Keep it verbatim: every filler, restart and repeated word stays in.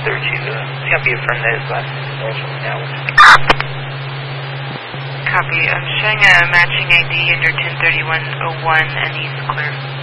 third chief. Uh, it's going to be a friend that is last also now. Copy. I'm showing a matching I D under ten thirty-one oh one, and he's clear.